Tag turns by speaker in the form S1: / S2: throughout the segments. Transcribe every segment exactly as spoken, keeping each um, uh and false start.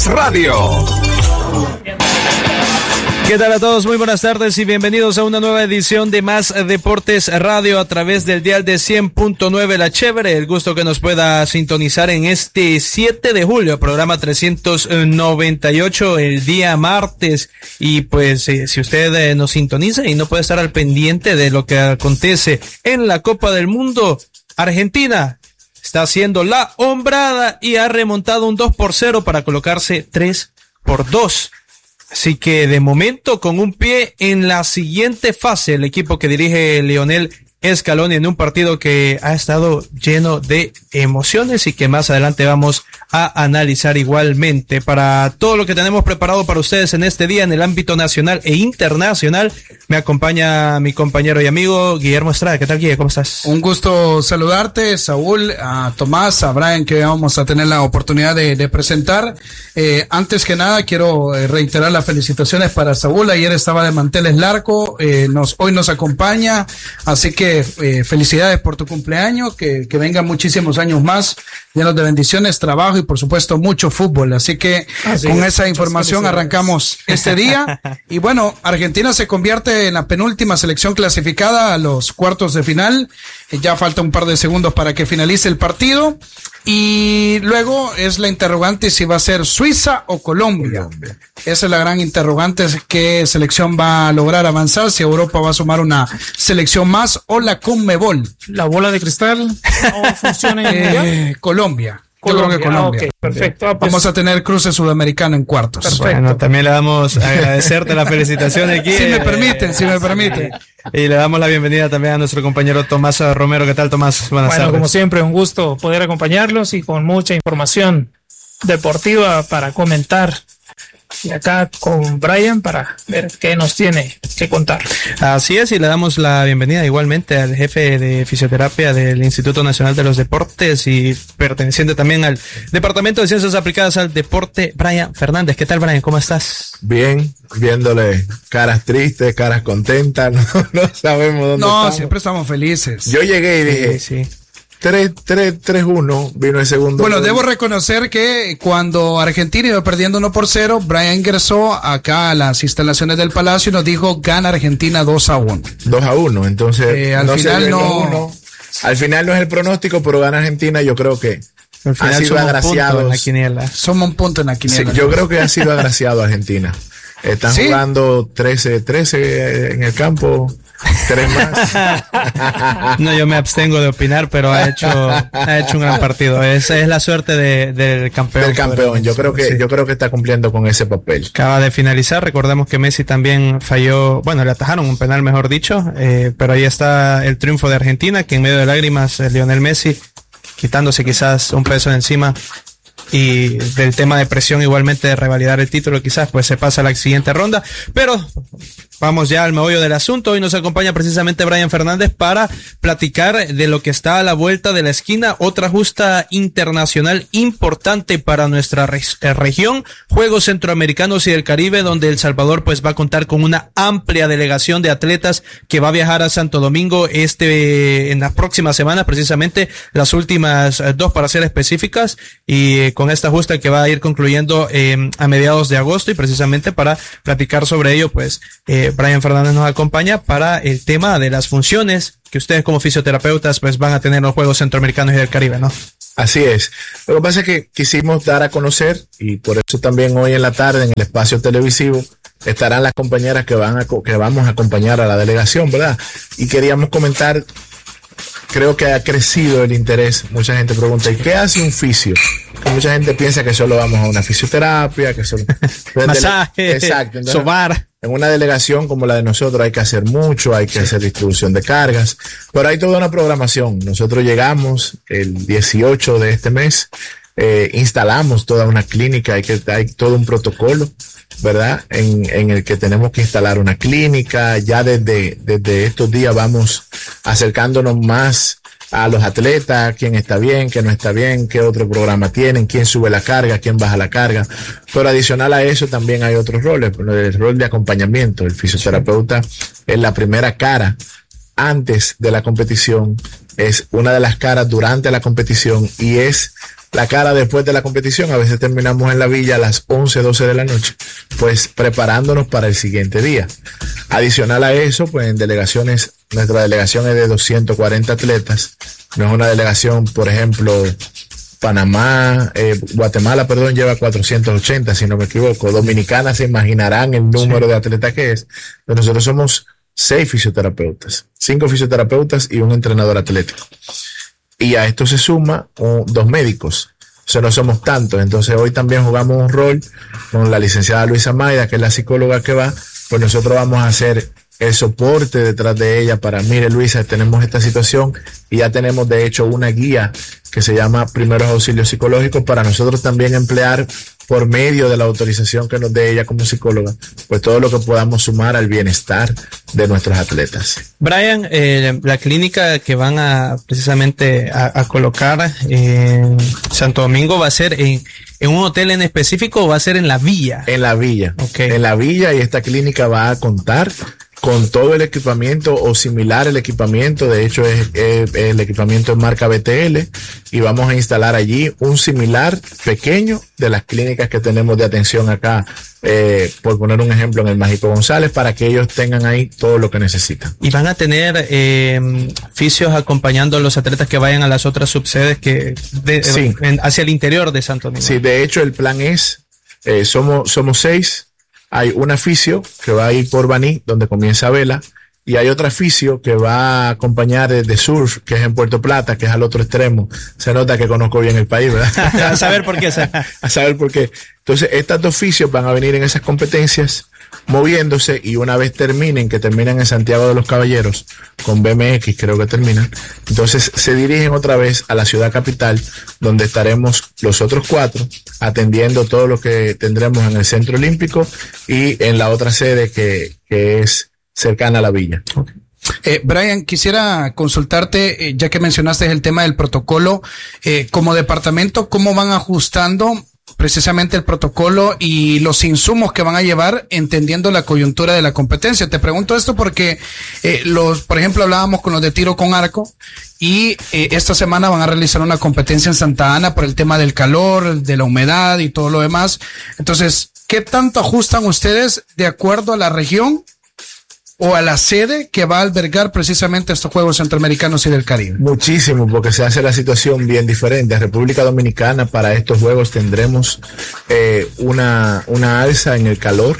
S1: Radio.
S2: ¿Qué tal a todos? Muy buenas tardes y bienvenidos a una nueva edición de Más Deportes Radio a través del dial de cien punto nueve La Chévere. El gusto que nos pueda sintonizar en este siete de julio, programa trescientos noventa y ocho, el día martes. Y pues eh, si usted eh, nos sintoniza y no puede estar al pendiente de lo que acontece en la Copa del Mundo, Argentina está haciendo la hombrada y ha remontado un dos por cero para colocarse tres por dos. Así que de momento con un pie en la siguiente fase, el equipo que dirige Lionel Scaloni en un partido que ha estado lleno de emociones y que más adelante vamos a analizar igualmente. Para todo lo que tenemos preparado para ustedes en este día en el ámbito nacional e internacional, me acompaña mi compañero y amigo Guillermo Estrada. ¿Qué tal, Guillermo? ¿Cómo estás?
S3: Un gusto saludarte, Saúl, a Tomás, a Brian, que vamos a tener la oportunidad de, de presentar. Eh, antes que nada, quiero reiterar las felicitaciones para Saúl. Ayer estaba de manteles largo, eh, nos, hoy nos acompaña, así que Eh, felicidades por tu cumpleaños, que, que vengan muchísimos años más, llenos de bendiciones, trabajo y por supuesto mucho fútbol. Así que Así con es, esa información arrancamos este día. Y bueno, Argentina se convierte en la penúltima selección clasificada a los cuartos de final. Ya falta un par de segundos para que finalice el partido. Y luego es la interrogante si va a ser Suiza o Colombia. Colombia. Esa es la gran interrogante, es qué selección va a lograr avanzar, si Europa va a sumar una selección más o la Conmebol.
S4: La bola de cristal no funciona en
S3: eh, Colombia. Yo
S4: Colombia,
S3: creo que Colombia.
S4: Ah, okay, perfecto. Ah, pues,
S3: vamos a tener cruce sudamericano en cuartos.
S2: Perfecto. Bueno, también le damos a agradecerte la felicitación aquí.
S3: Si me permiten, si me permiten.
S2: Y le damos la bienvenida también a nuestro compañero Tomás Romero. ¿Qué tal, Tomás? Buenas
S4: bueno,
S2: tardes.
S4: Como siempre, un gusto poder acompañarlos y con mucha información deportiva para comentar. Y acá con Brian para ver qué nos tiene que contar.
S2: Así es, y le damos la bienvenida igualmente al jefe de fisioterapia del Instituto Nacional de los Deportes y perteneciente también al Departamento de Ciencias Aplicadas al Deporte, Brian Fernández. ¿Qué tal, Brian? ¿Cómo estás?
S5: Bien, viéndole caras tristes, caras contentas, no, no sabemos dónde
S3: no,
S5: estamos.
S3: siempre estamos felices.
S5: Yo llegué y dije,
S2: sí, sí.
S5: tres, tres, tres, uno, vino el segundo.
S3: Bueno,
S5: gol.
S3: debo reconocer que cuando Argentina iba perdiendo uno por cero, Brian ingresó acá a las instalaciones del Palacio y nos dijo, gana Argentina dos a uno.
S5: dos a uno, entonces
S3: eh, al
S5: no
S3: final
S5: se
S3: no...
S5: uno. Al final no es el pronóstico, pero gana Argentina. Yo creo que
S2: al final
S5: ha sido agraciado
S2: en la quiniela.
S3: Somos un punto en la quiniela.
S5: Sí, yo creo que ha sido agraciado Argentina. Están ¿Sí? jugando trece, trece en el campo. Tres más.
S2: No, yo me abstengo de opinar, pero ha hecho, ha hecho un gran partido. Esa es la suerte de, del campeón.
S5: Del campeón. Yo creo que, sí. yo creo que está cumpliendo con ese papel.
S2: Acaba de finalizar. Recordemos que Messi también falló, bueno, le atajaron un penal, mejor dicho, eh, pero ahí está el triunfo de Argentina, que en medio de lágrimas, eh, Lionel Messi, quitándose quizás un peso de encima, y del tema de presión igualmente de revalidar el título, quizás pues se pasa a la siguiente ronda, pero vamos ya al meollo del asunto. Hoy nos acompaña precisamente Brian Fernández para platicar de lo que está a la vuelta de la esquina, otra justa internacional importante para nuestra re- región, Juegos Centroamericanos y del Caribe, donde El Salvador pues va a contar con una amplia delegación de atletas que va a viajar a Santo Domingo este en las próximas semanas, precisamente las últimas eh, dos para ser específicas, y eh, con esta justa que va a ir concluyendo eh, a mediados de agosto, y precisamente para platicar sobre ello pues eh, Brian Fernández nos acompaña para el tema de las funciones que ustedes como fisioterapeutas pues van a tener en los Juegos Centroamericanos y del Caribe, ¿no?
S5: Así es. Lo que pasa es que quisimos dar a conocer, y por eso también hoy en la tarde en el espacio televisivo estarán las compañeras que van a, que vamos a acompañar a la delegación, ¿verdad? Y queríamos comentar, creo que ha crecido el interés. Mucha gente pregunta, ¿y qué hace un fisio? Que mucha gente piensa que solo vamos a una fisioterapia, que solo...
S2: masaje,
S5: exacto. Entonces,
S2: sobar.
S5: En una delegación como la de nosotros hay que hacer mucho, hay que sí. hacer distribución de cargas, pero hay toda una programación. Nosotros llegamos el dieciocho de este mes, eh, instalamos toda una clínica, hay que hay todo un protocolo, ¿verdad? En, en el que tenemos que instalar una clínica. Ya desde, desde estos días vamos acercándonos más a los atletas, quién está bien, quién no está bien, qué otro programa tienen, quién sube la carga, quién baja la carga. Pero adicional a eso también hay otros roles, el rol de acompañamiento. El fisioterapeuta es la primera cara antes de la competición, es una de las caras durante la competición y es la cara después de la competición. A veces terminamos en la villa a las once, doce de la noche, pues preparándonos para el siguiente día. Adicional a eso, pues en delegaciones, nuestra delegación es de doscientos cuarenta atletas. No es una delegación, por ejemplo, Panamá, eh, Guatemala, perdón, lleva cuatrocientos ochenta, si no me equivoco. Dominicana, se imaginarán el número sí. de atletas que es. Pero nosotros somos seis fisioterapeutas, cinco fisioterapeutas y un entrenador atlético. Y a esto se suma uh, dos médicos. O sea, no somos tantos. Entonces hoy también jugamos un rol con la licenciada Luisa Maida, que es la psicóloga que va. Pues nosotros vamos a hacer el soporte detrás de ella para, mire Luisa, tenemos esta situación, y ya tenemos de hecho una guía que se llama Primeros Auxilios Psicológicos para nosotros también emplear por medio de la autorización que nos dé ella como psicóloga, pues todo lo que podamos sumar al bienestar de nuestros atletas.
S2: Brian, eh, la clínica que van a precisamente a, a colocar en Santo Domingo va a ser en, en un hotel en específico o va a ser en la villa?
S5: En la villa,
S2: okay.
S5: En la villa, y esta clínica va a contar con todo el equipamiento o similar el equipamiento. De hecho es, es, es el equipamiento de marca B T L, y vamos a instalar allí un similar pequeño de las clínicas que tenemos de atención acá, eh, por poner un ejemplo en el Mágico González, para que ellos tengan ahí todo lo que necesitan.
S2: Y van a tener eh, fisios acompañando a los atletas que vayan a las otras subsedes que de,
S5: sí.
S2: en, hacia el interior de Santo Domingo.
S5: Sí, de hecho el plan es, eh, somos, somos seis. Hay un fisio que va a ir por Baní, donde comienza Vela, y hay otra fisio que va a acompañar desde Surf, que es en Puerto Plata, que es al otro extremo. Se nota que conozco bien el país, ¿verdad?
S2: A saber por qué.
S5: A saber por qué. Entonces, estas dos fisios van a venir en esas competencias, moviéndose, y una vez terminen, que terminan en Santiago de los Caballeros, con B M X creo que terminan, entonces se dirigen otra vez a la ciudad capital, donde estaremos los otros cuatro atendiendo todo lo que tendremos en el Centro Olímpico y en la otra sede que, que es cercana a la villa.
S3: Okay. Eh, Brian, quisiera consultarte, eh, ya que mencionaste el tema del protocolo, eh, como departamento, ¿cómo van ajustando precisamente el protocolo y los insumos que van a llevar, entendiendo la coyuntura de la competencia? Te pregunto esto porque eh, los, por ejemplo, hablábamos con los de tiro con arco, y eh, esta semana van a realizar una competencia en Santa Ana por el tema del calor, de la humedad y todo lo demás. Entonces, ¿qué tanto ajustan ustedes de acuerdo a la región o a la sede que va a albergar precisamente estos Juegos Centroamericanos y del Caribe?
S5: Muchísimo, porque se hace la situación bien diferente. En República Dominicana, para estos Juegos tendremos eh, una, una alza en el calor.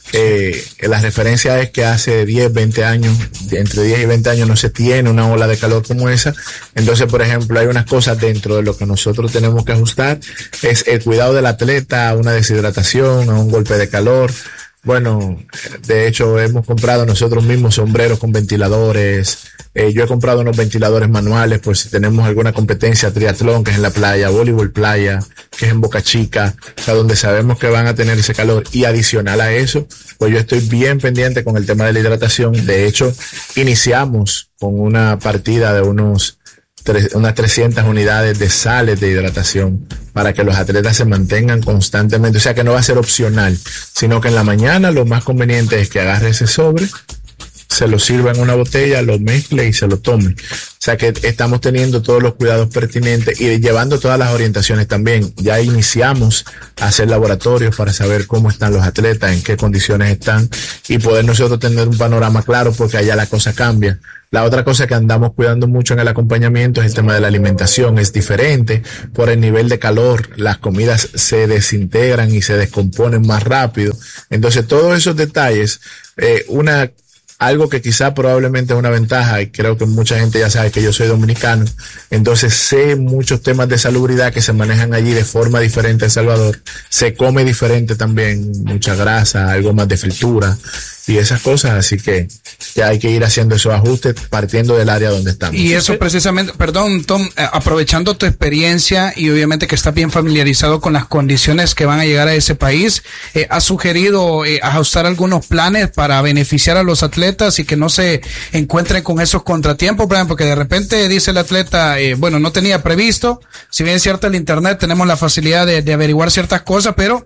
S5: Eh, la referencia es que hace diez, veinte años, entre diez y veinte años no se tiene una ola de calor como esa. Entonces, por ejemplo, hay unas cosas dentro de lo que nosotros tenemos que ajustar. Es el cuidado del atleta, a una deshidratación, a un golpe de calor. Bueno, de hecho hemos comprado nosotros mismos sombreros con ventiladores. Eh, yo he comprado unos ventiladores manuales por si tenemos alguna competencia, triatlón, que es en la playa, voleibol playa, que es en Boca Chica, o sea, donde sabemos que van a tener ese calor. Y adicional a eso, pues yo estoy bien pendiente con el tema de la hidratación. De hecho, iniciamos con una partida de unos tres, unas trescientas unidades de sales de hidratación para que los atletas se mantengan constantemente. O sea, que no va a ser opcional, sino que en la mañana lo más conveniente es que agarre ese sobre, se lo sirva en una botella, lo mezcle y se lo tome. O sea que estamos teniendo todos los cuidados pertinentes y llevando todas las orientaciones también. Ya iniciamos a hacer laboratorios para saber cómo están los atletas, en qué condiciones están, y poder nosotros tener un panorama claro, porque allá la cosa cambia. La otra cosa que andamos cuidando mucho en el acompañamiento es el tema de la alimentación. Es diferente por el nivel de calor. Las comidas se desintegran y se descomponen más rápido. Entonces, todos esos detalles, eh, una algo que quizá probablemente es una ventaja, y creo que mucha gente ya sabe que yo soy dominicano, entonces sé muchos temas de salubridad que se manejan allí de forma diferente en Salvador. Se come diferente también, mucha grasa, algo más de fritura y esas cosas, así que ya hay que ir haciendo esos ajustes partiendo del área donde estamos.
S3: Y eso precisamente, perdón Tom, eh, aprovechando tu experiencia y obviamente que estás bien familiarizado con las condiciones que van a llegar a ese país, eh, ¿has sugerido eh, ajustar algunos planes para beneficiar a los atletas y que no se encuentren con esos contratiempos, Brian? Porque de repente dice el atleta, eh, bueno, no tenía previsto, si bien es cierto el internet tenemos la facilidad de, de averiguar ciertas cosas, pero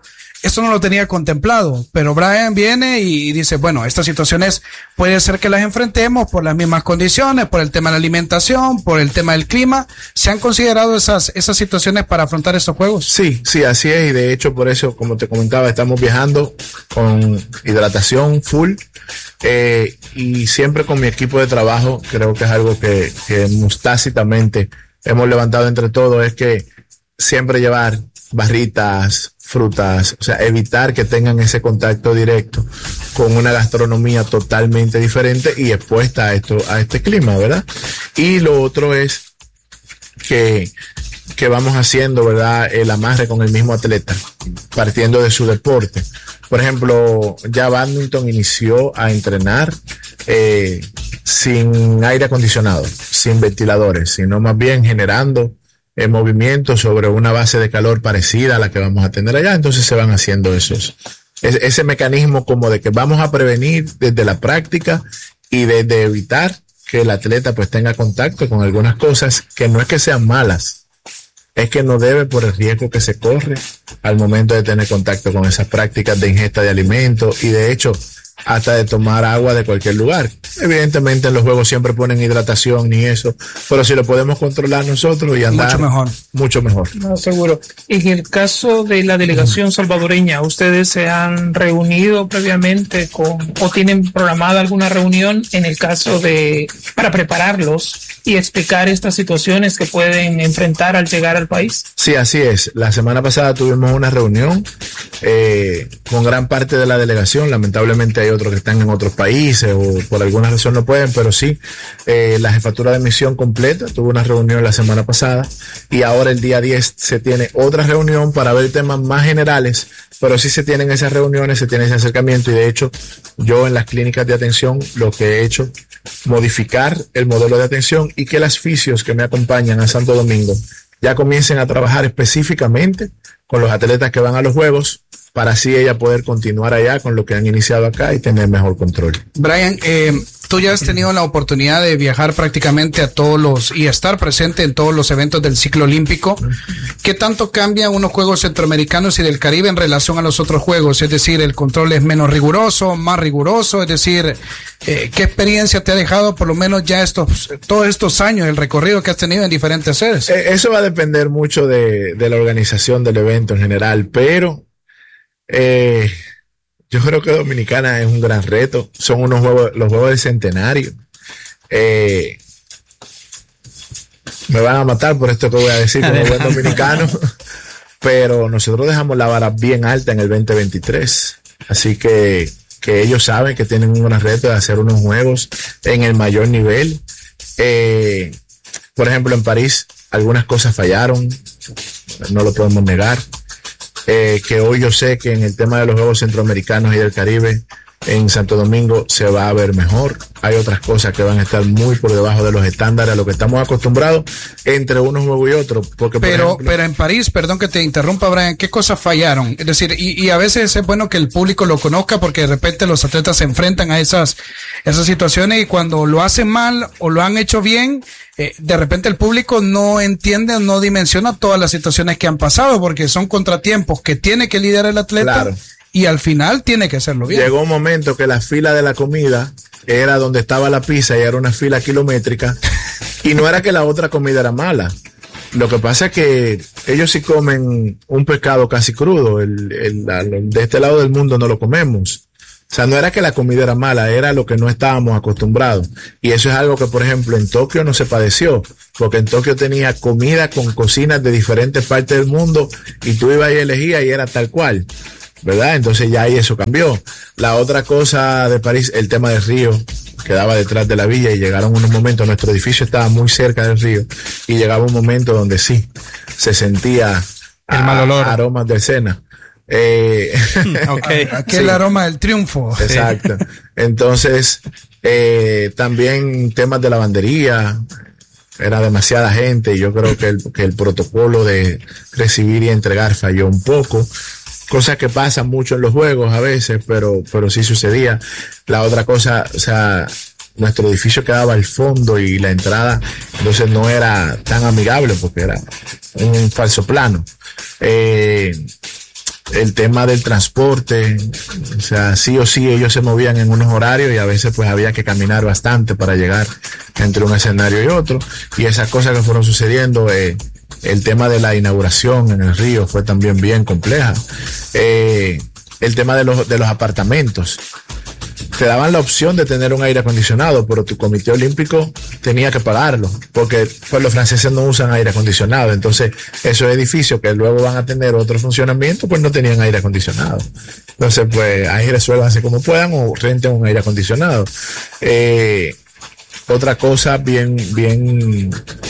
S3: Eso no lo tenía contemplado, pero Brian viene y dice, bueno, estas situaciones puede ser que las enfrentemos por las mismas condiciones, por el tema de la alimentación, por el tema del clima. ¿Se han considerado esas, esas situaciones para afrontar estos juegos?
S5: Sí, sí, así es, y de hecho por eso, como te comentaba, estamos viajando con hidratación full, eh, y siempre con mi equipo de trabajo. Creo que es algo que, que tácitamente hemos levantado entre todos, es que siempre llevar barritas, frutas, o sea, evitar que tengan ese contacto directo con una gastronomía totalmente diferente y expuesta a esto, a este clima, ¿verdad? Y lo otro es que, que vamos haciendo, ¿verdad?, el amarre con el mismo atleta, partiendo de su deporte. Por ejemplo, ya Badminton inició a entrenar eh, sin aire acondicionado, sin ventiladores, sino más bien generando en movimiento sobre una base de calor parecida a la que vamos a tener allá. Entonces se van haciendo esos, ese, ese mecanismo como de que vamos a prevenir desde la práctica y desde evitar que el atleta pues tenga contacto con algunas cosas que no es que sean malas, es que no debe por el riesgo que se corre al momento de tener contacto con esas prácticas de ingesta de alimentos y de hecho hasta de tomar agua de cualquier lugar. Evidentemente en los juegos siempre ponen hidratación ni eso, pero si lo podemos controlar nosotros y andar,
S3: mucho mejor.
S5: Mucho mejor.
S4: No, seguro. En el caso de la delegación salvadoreña, ¿ustedes se han reunido previamente con, o tienen programada alguna reunión en el caso de, para prepararlos y explicar estas situaciones que pueden enfrentar al llegar al país?
S5: Sí, así es. La semana pasada tuvimos una reunión eh, con gran parte de la delegación. Lamentablemente hay otros que están en otros países o por alguna razón no pueden, pero sí, eh, la jefatura de misión completa tuvo una reunión la semana pasada y ahora el día diez se tiene otra reunión para ver temas más generales, pero sí se tienen esas reuniones, se tiene ese acercamiento y de hecho yo en las clínicas de atención lo que he hecho, modificar el modelo de atención y que las fisios que me acompañan a Santo Domingo ya comiencen a trabajar específicamente con los atletas que van a los juegos para así ella poder continuar allá con lo que han iniciado acá y tener mejor control.
S3: Brian, eh, tú ya has tenido la oportunidad de viajar prácticamente a todos los y estar presente en todos los eventos del ciclo olímpico. ¿Qué tanto cambian unos Juegos Centroamericanos y del Caribe en relación a los otros Juegos? Es decir, ¿el control es menos riguroso, más riguroso? Es decir, eh, ¿qué experiencia te ha dejado por lo menos ya estos todos estos años, el recorrido que has tenido en diferentes sedes?
S5: Eh, eso va a depender mucho de, de la organización del evento en general, pero Eh, yo creo que Dominicana es un gran reto. Son unos juegos, los juegos del centenario. Eh, me van a matar por esto que voy a decir como buen dominicano, pero nosotros dejamos la vara bien alta en el veinte veintitrés. Así que, que ellos saben que tienen un gran reto de hacer unos juegos en el mayor nivel. Eh, por ejemplo, en París algunas cosas fallaron, no lo podemos negar. Eh, que hoy yo sé que en el tema de los Juegos Centroamericanos y del Caribe en Santo Domingo se va a ver mejor. Hay otras cosas que van a estar muy por debajo de los estándares a lo que estamos acostumbrados entre unos juegos y otros. Porque,
S3: pero,
S5: ejemplo,
S3: pero en París, perdón que te interrumpa, Brian, ¿qué cosas fallaron? Es decir, y, y a veces es bueno que el público lo conozca porque de repente los atletas se enfrentan a esas, esas situaciones y cuando lo hacen mal o lo han hecho bien, eh, de repente el público no entiende, no dimensiona todas las situaciones que han pasado porque son contratiempos que tiene que lidiar el atleta.
S5: Claro.
S3: Y al final tiene que hacerlo bien.
S5: Llegó un momento que la fila de la comida era donde estaba la pizza y era una fila kilométrica. Y no era que la otra comida era mala. Lo que pasa es que ellos sí comen un pescado casi crudo. El, el, el, de este lado del mundo no lo comemos. O sea, no era que la comida era mala, era lo que no estábamos acostumbrados. Y eso es algo que, por ejemplo, en Tokio no se padeció. Porque en Tokio tenía comida con cocinas de diferentes partes del mundo y tú ibas y elegías y era tal cual, ¿verdad? Entonces ya ahí eso cambió. La otra cosa de París, el tema del río, quedaba detrás de la villa y llegaron unos momentos, nuestro edificio estaba muy cerca del río y llegaba un momento donde sí, se sentía
S2: el a, mal olor,
S5: aromas de cena. Eh,
S3: okay. Aquel
S5: sí.
S3: aroma del triunfo.
S5: Exacto. Entonces, eh, también temas de lavandería, era demasiada gente y yo creo que el, que el protocolo de recibir y entregar falló un poco. Cosas que pasan mucho en los juegos a veces, pero, pero sí sucedía. La otra cosa, o sea, nuestro edificio quedaba al fondo y la entrada entonces no era tan amigable porque era un falso plano. Eh, el tema del transporte, o sea, sí o sí ellos se movían en unos horarios y a veces pues había que caminar bastante para llegar entre un escenario y otro, y esas cosas que fueron sucediendo, eh, el tema de la inauguración en el Río fue también bien compleja, eh, el tema de los, de los apartamentos. Te daban la opción de tener un aire acondicionado, pero tu comité olímpico tenía que pagarlo, porque pues los franceses no usan aire acondicionado, entonces esos edificios que luego van a tener otro funcionamiento, pues no tenían aire acondicionado. Entonces, pues ahí resuélvanse como puedan o renten un aire acondicionado. Eh, otra cosa bien, bien,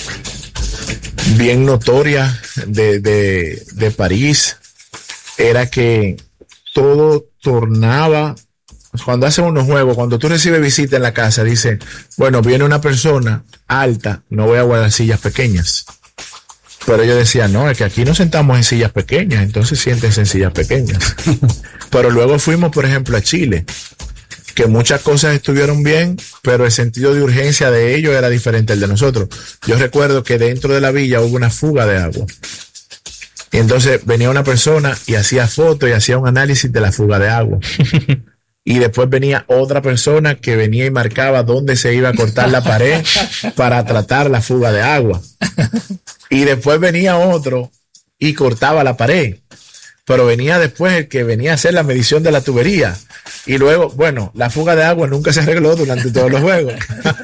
S5: bien notoria de, de, de París era que todo tornaba. Cuando hacen unos juegos, cuando tú recibes visita en la casa, dice, bueno, viene una persona alta, no voy a guardar sillas pequeñas. Pero ellos decían, no, es que aquí nos sentamos en sillas pequeñas, entonces siéntense en sillas pequeñas. Pero luego fuimos, por ejemplo, a Chile, que muchas cosas estuvieron bien, pero el sentido de urgencia de ellos era diferente al de nosotros. Yo recuerdo que dentro de la villa hubo una fuga de agua. Y entonces venía una persona y hacía fotos y hacía un análisis de la fuga de agua. Y después venía otra persona que venía y marcaba dónde se iba a cortar la pared para tratar la fuga de agua. Y después venía otro y cortaba la pared. Pero venía después el que venía a hacer la medición de la tubería. Y luego, bueno, la fuga de agua nunca se arregló durante todos los juegos.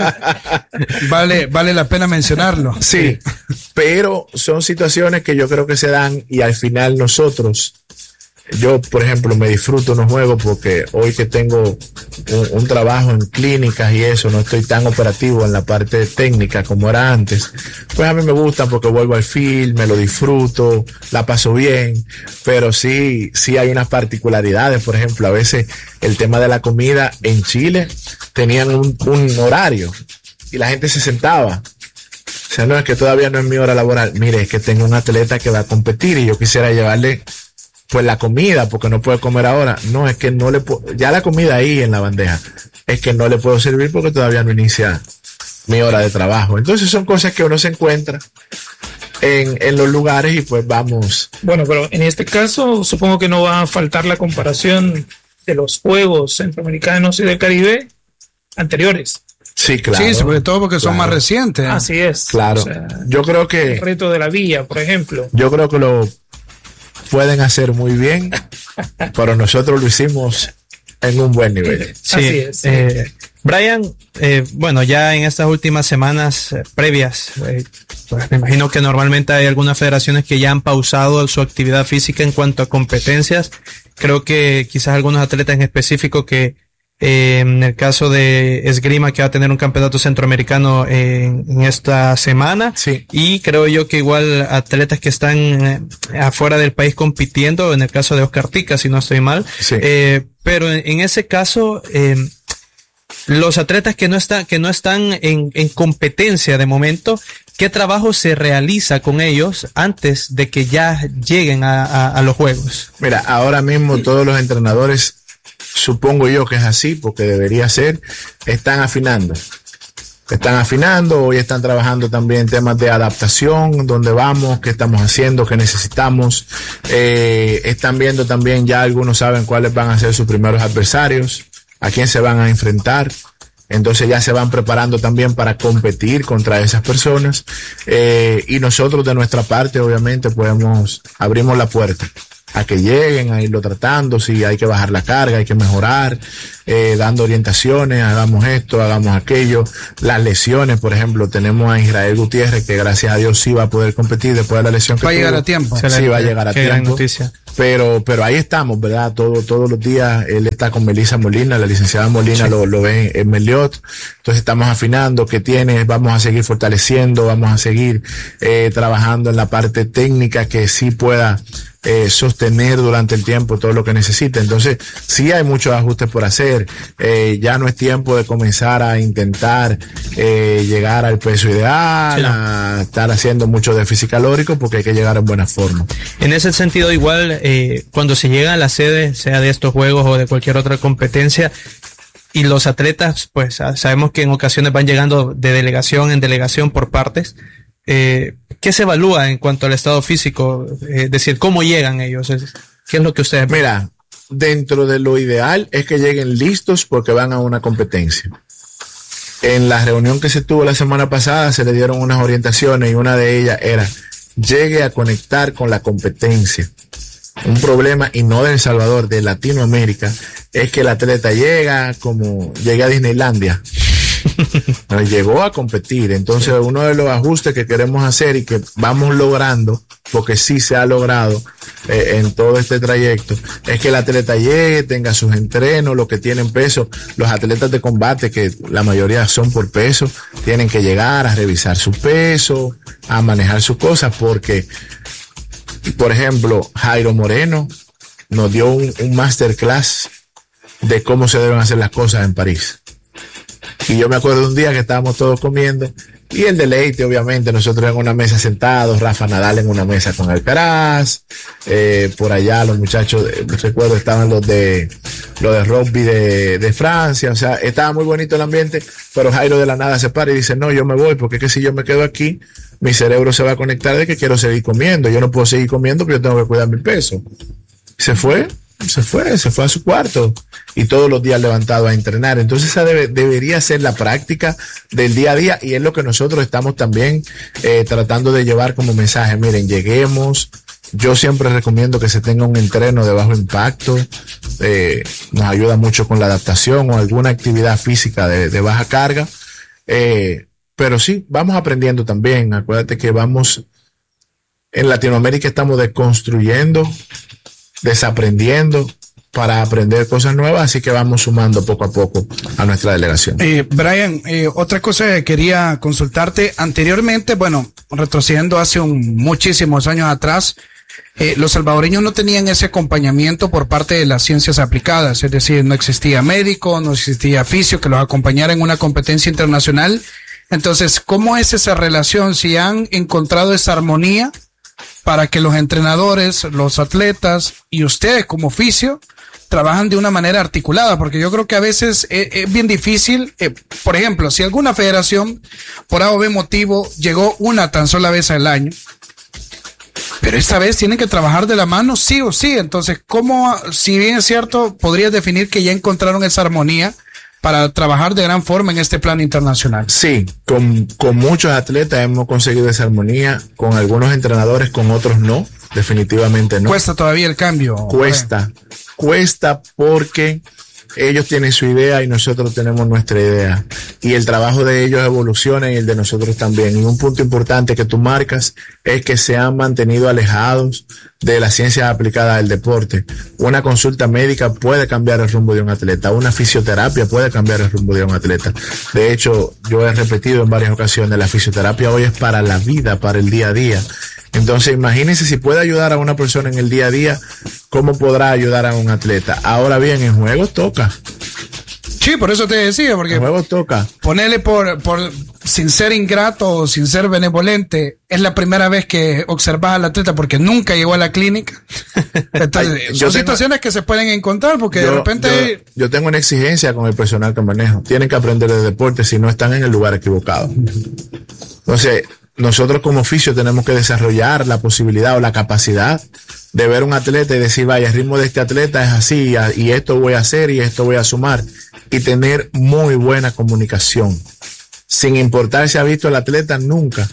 S3: Vale, vale la pena mencionarlo.
S5: Sí, pero son situaciones que yo creo que se dan y al final nosotros... Yo, por ejemplo, me disfruto unos juegos porque hoy que tengo un, un trabajo en clínicas y eso, no estoy tan operativo en la parte técnica como era antes. Pues a mí me gustan porque vuelvo al field, me lo disfruto, la paso bien, pero sí, sí hay unas particularidades. Por ejemplo, a veces el tema de la comida en Chile tenían un, un horario y la gente se sentaba. O sea, no es que todavía no es mi hora laboral. Mire, es que tengo un atleta que va a competir y yo quisiera llevarle pues la comida, porque no puede comer ahora. No, es que no le puedo, ya la comida ahí en la bandeja, es que no le puedo servir porque todavía no inicia mi hora de trabajo. Entonces son cosas que uno se encuentra en, en los lugares y pues vamos.
S4: Bueno, pero en este caso supongo que no va a faltar la comparación de los Juegos Centroamericanos y del Caribe anteriores.
S5: Sí, claro.
S3: Sí, sobre todo porque son
S5: claro.
S3: más recientes.
S4: Así es.
S5: Claro.
S4: O sea,
S5: yo creo que...
S4: el reto de la villa, por ejemplo.
S5: Yo creo que lo pueden hacer muy bien, pero nosotros lo hicimos en un buen nivel.
S2: Sí,
S4: así es.
S2: Eh, Brian, eh, bueno, ya en estas últimas semanas eh, previas, eh, pues me imagino que normalmente hay algunas federaciones que ya han pausado su actividad física en cuanto a competencias. Creo que quizás algunos atletas en específico que Eh, en el caso de esgrima, que va a tener un campeonato centroamericano en, en esta semana.
S5: Sí.
S2: Y creo yo que igual atletas que están eh, afuera del país compitiendo, en el caso de Oscar Tica, si no estoy mal.
S5: Sí.
S2: Eh, pero en, en ese caso, eh, los atletas que no están, que no están en, en competencia de momento, ¿qué trabajo se realiza con ellos antes de que ya lleguen a, a, a los juegos?
S5: Mira, ahora mismo todos los entrenadores, supongo yo que es así, porque debería ser, están afinando. Están afinando, hoy están trabajando también temas de adaptación, dónde vamos, qué estamos haciendo, qué necesitamos. Eh, están viendo también, ya algunos saben cuáles van a ser sus primeros adversarios, a quién se van a enfrentar. Entonces ya se van preparando también para competir contra esas personas. Eh, y nosotros de nuestra parte, obviamente, podemos, abrimos la puerta a que lleguen, a irlo tratando, si hay que bajar la carga, hay que mejorar, eh, dando orientaciones, hagamos esto, hagamos aquello. Las lesiones, por ejemplo, tenemos a Israel Gutiérrez, que gracias a Dios sí va a poder competir después de la lesión que
S3: va a
S5: tuvo.
S3: llegar a tiempo.
S5: Sí, va a llegar a
S2: Qué gran
S5: tiempo.
S2: noticia.
S5: Pero, pero ahí estamos, ¿verdad? Todo, todos los días él está con Melissa Molina, la licenciada Molina sí. lo, lo ve en Meliot. Entonces estamos afinando qué tiene, vamos a seguir fortaleciendo, vamos a seguir eh, trabajando en la parte técnica que sí pueda eh, sostener durante el tiempo todo lo que necesite. Entonces sí hay muchos ajustes por hacer. Eh, ya no es tiempo de comenzar a intentar eh, llegar al peso ideal, sí, no. a estar haciendo mucho déficit calórico, porque hay que llegar en buena forma.
S2: En ese sentido, igual, eh, cuando se llega a la sede, sea de estos juegos o de cualquier otra competencia, y los atletas, pues sabemos que en ocasiones van llegando de delegación en delegación por partes, eh, ¿qué se evalúa en cuanto al estado físico? Es eh, decir, ¿cómo llegan ellos? ¿Qué es lo que ustedes ven?
S5: Mira, dentro de lo ideal es que lleguen listos porque van a una competencia. En la reunión que se tuvo la semana pasada se le dieron unas orientaciones y una de ellas era llegue a conectar con la competencia. Un problema, y no de El Salvador, de Latinoamérica, es que el atleta llega como llega a Disneylandia. No, llegó a competir. Entonces uno de los ajustes que queremos hacer y que vamos logrando, porque sí se ha logrado eh, en todo este trayecto, es que el atleta llegue, tenga sus entrenos, los que tienen peso. Los atletas de combate, que la mayoría son por peso, tienen que llegar a revisar su peso, a manejar sus cosas, porque por ejemplo Jairo Moreno nos dio un, un masterclass de cómo se deben hacer las cosas en París. Y yo me acuerdo de un día que estábamos todos comiendo y el deleite, obviamente, nosotros en una mesa sentados, Rafa Nadal en una mesa con Alcaraz, eh, por allá los muchachos, eh, recuerdo estaban los de los de rugby de, de Francia, o sea, estaba muy bonito el ambiente, pero Jairo de la nada se para y dice, no, yo me voy, porque es que si yo me quedo aquí, mi cerebro se va a conectar de que quiero seguir comiendo, yo no puedo seguir comiendo porque yo tengo que cuidar mi peso. Se fue. Se fue, se fue a su cuarto y todos los días levantado a entrenar. Entonces esa debe, debería ser la práctica del día a día y es lo que nosotros estamos también eh, tratando de llevar como mensaje. Miren, lleguemos. Yo siempre recomiendo que se tenga un entreno de bajo impacto. Eh, nos ayuda mucho con la adaptación o alguna actividad física de, de baja carga. Eh, pero sí, vamos aprendiendo también. Acuérdate que vamos, en Latinoamérica estamos desconstruyendo, desaprendiendo para aprender cosas nuevas, así que vamos sumando poco a poco a nuestra delegación.
S3: Eh, Brian, eh, otra cosa que quería consultarte, anteriormente, bueno, retrocediendo hace un, muchísimos años atrás, eh, los salvadoreños no tenían ese acompañamiento por parte de las ciencias aplicadas, es decir, no existía médico, no existía fisio que los acompañara en una competencia internacional. Entonces, ¿cómo es esa relación? Si han encontrado esa armonía para que los entrenadores, los atletas y ustedes como fisio trabajan de una manera articulada, porque yo creo que a veces es, es bien difícil, eh, por ejemplo, si alguna federación por A o B motivo llegó una tan sola vez al año, pero esta vez tienen que trabajar de la mano sí o sí, entonces ¿cómo, si bien es cierto, podrías definir que ya encontraron esa armonía para trabajar de gran forma en este plano internacional?
S5: Sí, con, con muchos atletas hemos conseguido esa armonía, con algunos entrenadores, con otros no, definitivamente no.
S3: ¿Cuesta todavía el cambio?
S5: Cuesta, cuesta porque ellos tienen su idea y nosotros tenemos nuestra idea. Y el trabajo de ellos evoluciona y el de nosotros también. Y un punto importante que tú marcas es que se han mantenido alejados de las ciencias aplicadas del deporte. Una consulta médica puede cambiar el rumbo de un atleta. Una fisioterapia puede cambiar el rumbo de un atleta. De hecho, yo he repetido en varias ocasiones, la fisioterapia hoy es para la vida, para el día a día. Entonces, imagínense si puede ayudar a una persona en el día a día, ¿cómo podrá ayudar a un atleta? Ahora bien, en juegos toca.
S3: Sí, por eso te decía, porque
S5: en juegos toca.
S3: Ponerle por, por, sin ser ingrato o sin ser benevolente, es la primera vez que observas al atleta porque nunca llegó a la clínica. Entonces, Ay, son situaciones tengo, que se pueden encontrar porque
S5: yo,
S3: de repente...
S5: Yo, yo tengo una exigencia con el personal que manejo. Tienen que aprender de deporte si no están en el lugar equivocado. Entonces, nosotros como oficio tenemos que desarrollar la posibilidad o la capacidad de ver un atleta y decir, vaya, el ritmo de este atleta es así y esto voy a hacer y esto voy a sumar, y tener muy buena comunicación sin importar si ha visto al atleta nunca.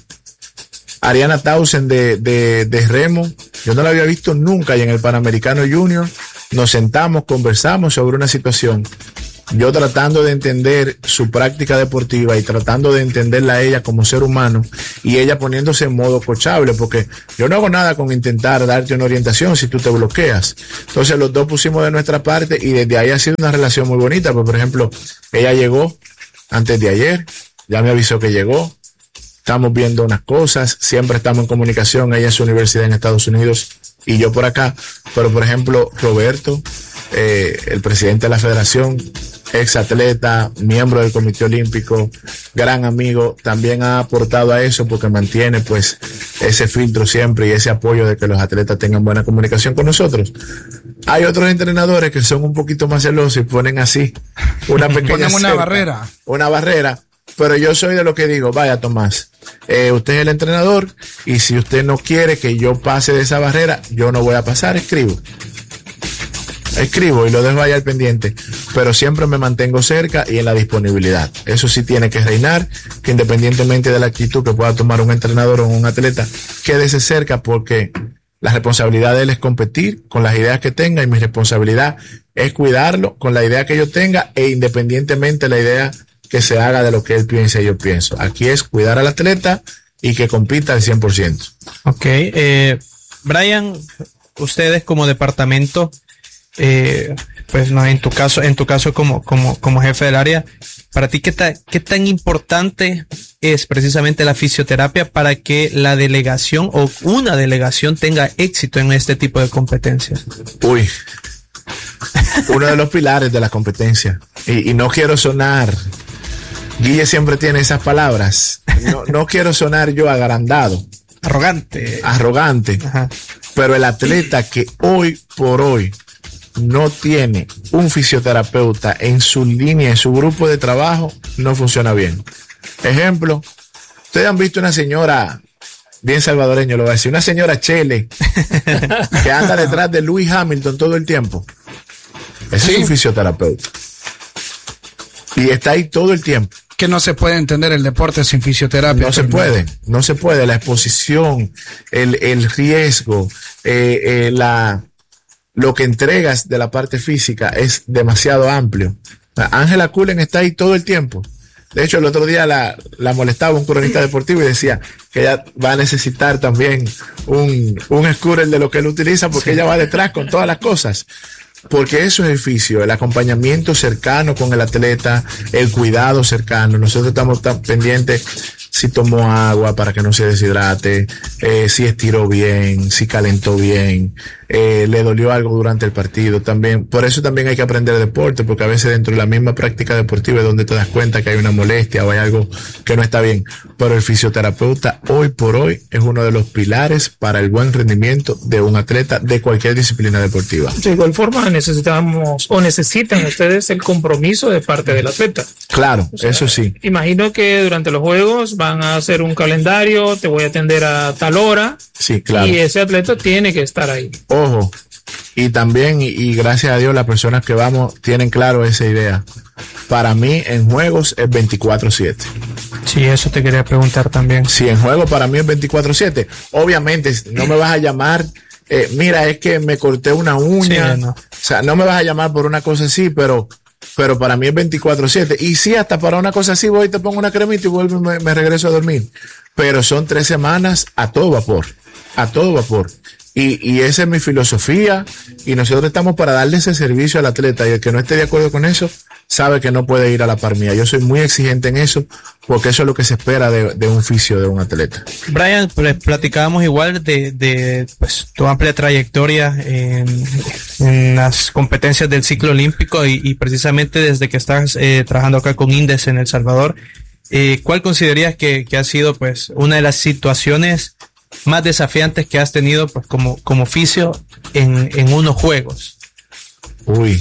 S5: Ariana Tausen de, de, de remo, yo no la había visto nunca, y en el Panamericano Junior nos sentamos, conversamos sobre una situación, yo tratando de entender su práctica deportiva y tratando de entenderla a ella como ser humano, y ella poniéndose en modo coachable, porque yo no hago nada con intentar darte una orientación si tú te bloqueas. Entonces los dos pusimos de nuestra parte y desde ahí ha sido una relación muy bonita. Pues, por ejemplo, ella llegó antes de ayer, ya me avisó que llegó, estamos viendo unas cosas, siempre estamos en comunicación, ella en su universidad en Estados Unidos y yo por acá. Pero por ejemplo, Roberto, eh, el presidente de la federación, ex atleta, miembro del Comité Olímpico, gran amigo, también ha aportado a eso porque mantiene pues ese filtro siempre y ese apoyo de que los atletas tengan buena comunicación con nosotros. Hay otros entrenadores que son un poquito más celosos y ponen así una pequeña
S3: ponen una
S5: cerca,
S3: barrera.
S5: Una barrera. Pero yo soy de lo que digo, vaya Tomás, eh, usted es el entrenador y si usted no quiere que yo pase de esa barrera, yo no voy a pasar, escribo. escribo y lo dejo ahí al pendiente, pero siempre me mantengo cerca y en la disponibilidad. Eso sí tiene que reinar, que independientemente de la actitud que pueda tomar un entrenador o un atleta, quédese cerca, porque la responsabilidad de él es competir con las ideas que tenga y mi responsabilidad es cuidarlo con la idea que yo tenga e independientemente de la idea que se haga de lo que él piense y yo pienso. Aquí es cuidar al atleta y que compita al cien por ciento.
S2: Ok, eh, Brian, ustedes como departamento, eh, pues no, en tu caso, en tu caso como, como, como jefe del área, para ti, ¿qué, ta, ¿qué tan importante es precisamente la fisioterapia para que la delegación o una delegación tenga éxito en este tipo de competencias?
S5: Uy, uno de los pilares de la competencia. Y, y no quiero sonar, Guille siempre tiene esas palabras, no, no quiero sonar yo agrandado.
S2: Arrogante.
S5: Arrogante.
S2: Ajá.
S5: Pero el atleta que hoy por hoy no tiene un fisioterapeuta en su línea, en su grupo de trabajo, no funciona bien. Ejemplo, ustedes han visto una señora, bien salvadoreño lo voy a decir, una señora Chele, que anda detrás de Lewis Hamilton todo el tiempo. Ese sí es un fisioterapeuta. Y está ahí todo el tiempo.
S3: Que no se puede entender el deporte sin fisioterapia.
S5: No se puede, no se puede. La exposición, el, el riesgo, eh, eh, la, lo que entregas de la parte física es demasiado amplio. Ángela Cullen está ahí todo el tiempo. De hecho, el otro día la, la molestaba un cronista deportivo y decía que ella va a necesitar también un, un scooter de lo que él utiliza, porque sí, ella va detrás con todas las cosas. Porque eso es el fisio, el acompañamiento cercano con el atleta, el cuidado cercano. Nosotros estamos tan pendientes si tomó agua para que no se deshidrate, eh, si estiró bien, si calentó bien, eh, le dolió algo durante el partido también. Por eso también hay que aprender deporte, porque a veces dentro de la misma práctica deportiva es donde te das cuenta que hay una molestia o hay algo que no está bien. Pero el fisioterapeuta hoy por hoy es uno de los pilares para el buen rendimiento de un atleta de cualquier disciplina deportiva.
S4: De igual forma necesitamos o necesitan ustedes el compromiso de parte del atleta.
S5: Claro, o sea, eso sí.
S4: Imagino que durante los juegos van a hacer un calendario, te voy a atender a tal hora.
S5: Sí, claro.
S4: Y ese atleta tiene que estar ahí.
S5: Ojo, y también, y, y gracias a Dios, las personas que vamos tienen claro esa idea. Para mí, en juegos es veinticuatro siete.
S2: Sí, eso te quería preguntar también.
S5: Sí, en juego para mí es veinticuatro siete. Obviamente, no me vas a llamar, eh, mira, es que me corté una uña. Sí, no. O sea, no me vas a llamar por una cosa así, pero... pero para mí es veinticuatro siete. Y sí, hasta para una cosa así voy y te pongo una cremita y vuelvo y me, me regreso a dormir. Pero son tres semanas a todo vapor, a todo vapor. Y, y esa es mi filosofía, y nosotros estamos para darle ese servicio al atleta, y el que no esté de acuerdo con eso sabe que no puede ir a la par mía. Yo soy muy exigente en eso, porque eso es lo que se espera de, de un fisio, de un atleta.
S2: Brian, pues, platicábamos igual de, de pues, tu amplia trayectoria en, en las competencias del ciclo olímpico, y, y precisamente desde que estás eh, trabajando acá con Indes en El Salvador, eh, ¿cuál considerarías que, que ha sido pues una de las situaciones más desafiantes que has tenido pues como, como fisio en, en unos juegos?
S5: Uy,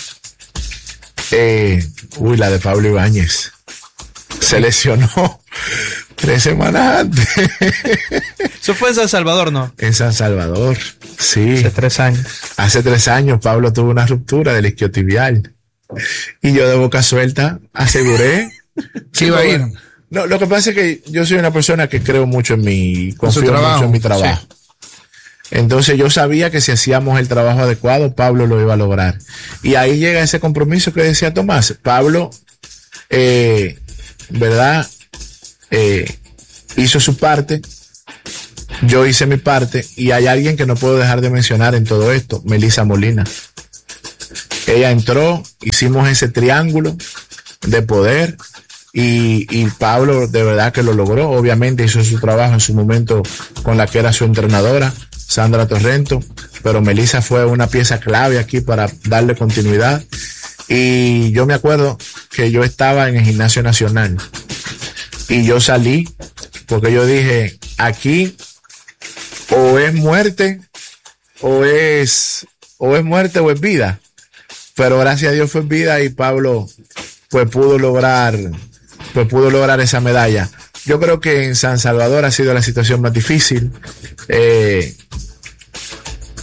S5: eh, uy, la de Pablo Ibáñez. Se lesionó tres semanas antes.
S2: Eso fue en San Salvador, ¿no?
S5: En San Salvador, sí.
S2: Hace tres años.
S5: Hace tres años Pablo tuvo una ruptura del isquiotibial. Y yo de boca suelta aseguré
S3: que iba a ir.
S5: No, lo que pasa es que yo soy una persona que creo mucho en mi, confío mucho en mi trabajo. Sí. Entonces yo sabía que si hacíamos el trabajo adecuado, Pablo lo iba a lograr. Y ahí llega ese compromiso que decía Tomás. Pablo, eh, ¿verdad? Eh, hizo su parte, yo hice mi parte, y hay alguien que no puedo dejar de mencionar en todo esto, Melissa Molina. Ella entró, hicimos ese triángulo de poder, y, y Pablo de verdad que lo logró. Obviamente hizo su trabajo en su momento con la que era su entrenadora, Sandra Torrento, pero Melissa fue una pieza clave aquí para darle continuidad. Y yo me acuerdo que yo estaba en el Gimnasio Nacional y yo salí porque yo dije, aquí o es muerte o es o es muerte o es vida. Pero gracias a Dios fue vida, y Pablo pues pudo lograr pues pudo lograr esa medalla. Yo creo que en San Salvador ha sido la situación más difícil. Eh,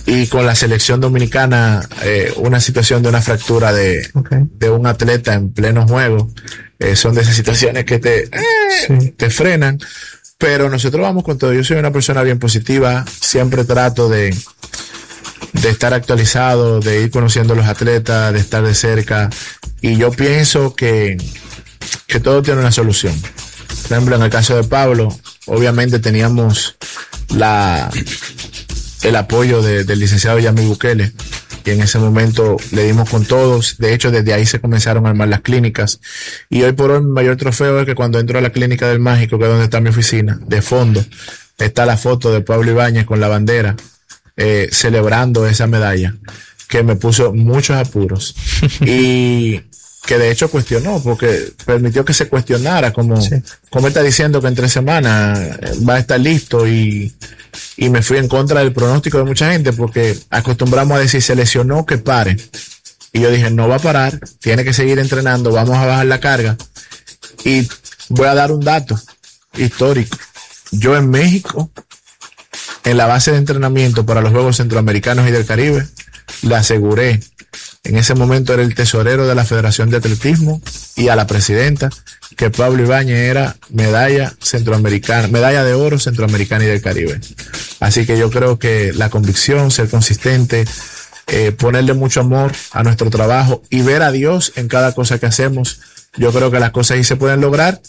S5: y con la selección dominicana, eh, una situación de una fractura de, okay. de un atleta en pleno juego, eh, son de esas situaciones que te, eh, sí. te frenan, pero nosotros vamos con todo. Yo soy una persona bien positiva, siempre trato de, de estar actualizado, de ir conociendo a los atletas, de estar de cerca, y yo pienso que, que todo tiene una solución. Por ejemplo, en el caso de Pablo, obviamente teníamos la el apoyo de, del licenciado Yamil Bukele, y en ese momento le dimos con todos. De hecho, desde ahí se comenzaron a armar las clínicas, y hoy por hoy mi mayor trofeo es que cuando entro a la clínica del Mágico, que es donde está mi oficina, de fondo está la foto de Pablo Ibáñez con la bandera, eh, celebrando esa medalla, que me puso muchos apuros y que de hecho cuestionó, porque permitió que se cuestionara, como, sí. como él está diciendo que en tres semanas va a estar listo, y, y me fui en contra del pronóstico de mucha gente, porque acostumbramos a decir, se lesionó, que pare, y yo dije, no va a parar, tiene que seguir entrenando, vamos a bajar la carga. Y voy a dar un dato histórico. Yo en México, en la base de entrenamiento para los Juegos Centroamericanos y del Caribe, le aseguré, en ese momento era el tesorero de la Federación de Atletismo, y a la presidenta, que Pablo Ibáñez era medalla centroamericana, medalla de oro centroamericana y del Caribe. Así que yo creo que la convicción, ser consistente, eh, ponerle mucho amor a nuestro trabajo y ver a Dios en cada cosa que hacemos, yo creo que las cosas ahí se pueden lograr.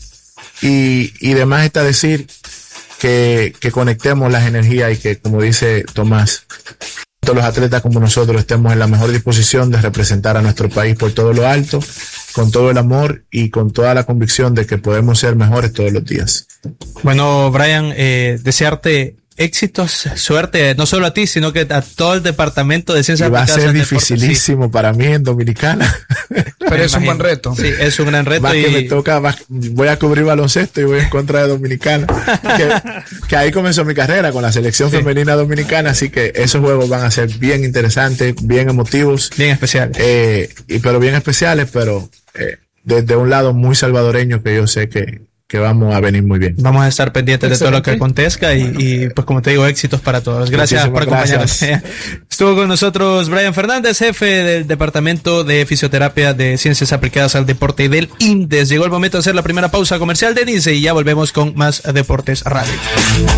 S5: Y, y demás está decir que, que conectemos las energías, y que, como dice Tomás, todos los atletas como nosotros estemos en la mejor disposición de representar a nuestro país por todo lo alto, con todo el amor y con toda la convicción de que podemos ser mejores todos los días.
S2: Bueno, Brian, eh, desearte éxitos, suerte, no solo a ti, sino que a todo el departamento de ciencias
S5: aplicadas. Va a ser dificilísimo, sí, para mí en Dominicana.
S3: Pero es un buen reto.
S2: Sí, es un gran reto.
S5: Más
S2: y...
S5: que me toca, más, voy a cubrir baloncesto y voy en contra de Dominicana. que, que ahí comenzó mi carrera con la selección sí. femenina dominicana, así que esos juegos van a ser bien interesantes, bien emotivos.
S2: Bien especiales.
S5: Eh, y, pero bien especiales, pero eh, desde un lado muy salvadoreño, que yo sé que que vamos a venir muy bien.
S2: Vamos a estar pendientes Excelente. de todo lo que acontezca, y, y pues como te digo, éxitos para todos. Gracias Muchísimas por acompañarnos. Gracias. Estuvo con nosotros Brian Fernández, jefe del Departamento de Fisioterapia de Ciencias Aplicadas al Deporte y del INDES. Llegó el momento de hacer la primera pausa comercial de Denise, y ya volvemos con más Deportes Radio.